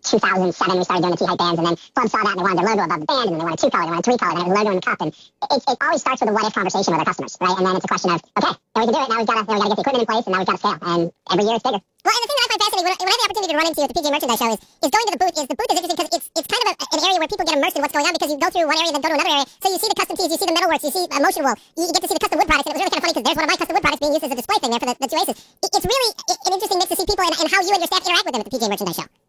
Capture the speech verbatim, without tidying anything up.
two thousand seven, we started doing the T-Hype bands, and then clubs saw that and they wanted their logo above the band, and then they wanted two-color, they wanted three-color, and it was a logo in the cup, and it, it always starts with a what-if conversation with our customers, right? And then it's a question of, okay, now we can do it, now we've got to, now we got to get the equipment in place, and now we've got to scale, and every year it's bigger. Well, and the thing that I find fascinating, when I, when I have the opportunity to run into at the P G A Merchandise Show is, is going to the booth, is the booth is interesting because it's, it's kind of a, an area where people get immersed in what's going on because you go through one area, then go to another area, so you see the custom tees, you see the metalworks, you see uh, motion wool, you, you get to see the custom wood products, and it was really kind of funny because there's one of my custom wood products being used as a display thing there for the, the two aces. It, it's really an interesting mix to see people and, and how you and your staff interact with them at the P G A Merchandise Show.